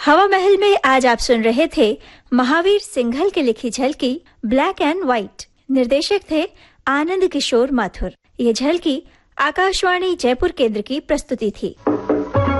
हवा महल में आज आप सुन रहे थे महावीर सिंघल की लिखी झलकी ब्लैक एंड व्हाइट। निर्देशक थे आनंद किशोर माथुर। ये झलकी आकाशवाणी जयपुर केंद्र की प्रस्तुति थी।